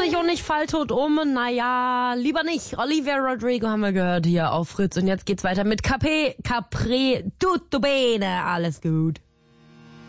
sich und nicht fall tot um. Naja, lieber nicht. Olivia Rodrigo haben wir gehört hier auf Fritz. Und jetzt geht's weiter mit Capri tutto bene. Alles gut.